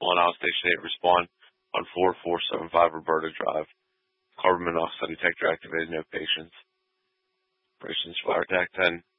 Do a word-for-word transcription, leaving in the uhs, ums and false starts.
one, Isle Station eight, respond on four four seven five Roberta Drive. Carbon monoxide detector activated, no patients. Operations Fire Attack ten.